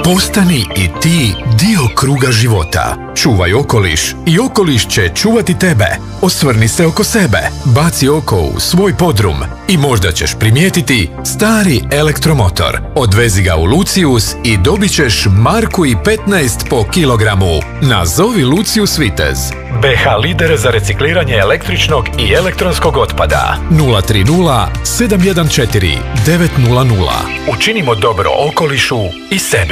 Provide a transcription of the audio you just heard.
Postani i ti dio kruga života. Čuvaj okoliš i okoliš će čuvati tebe. Osvrni se oko sebe, baci oko u svoj podrum i možda ćeš primijetiti stari elektromotor. Odvezi ga u Lucius i dobit ćeš 1,15 po kilogramu. Nazovi Lucius Vitez. BH lider za recikliranje električnog i elektronskog otpada. 030 714 900. Učinimo dobro okolišu i sebi.